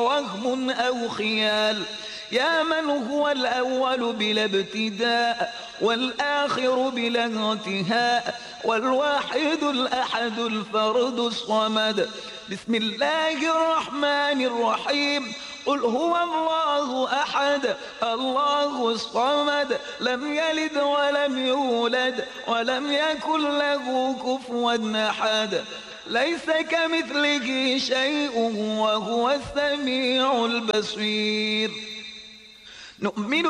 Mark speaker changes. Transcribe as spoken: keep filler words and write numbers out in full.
Speaker 1: وهم أو خيال، يا من هو الأول بلا ابتداء والآخر بلا انتهاء والواحد الأحد الفرد الصمد. بسم الله الرحمن الرحيم. قل هو الله أحد الله الصمد لم يلد ولم يولد ولم يكن له كفوا أحد. ليس كمثله شيء وهو السميع البصير. نؤمن